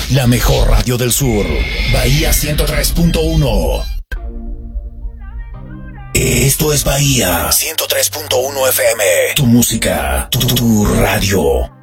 La mejor radio del sur. Bahía 103.1. Esto es Bahía 103.1 FM. Tu música, tu radio.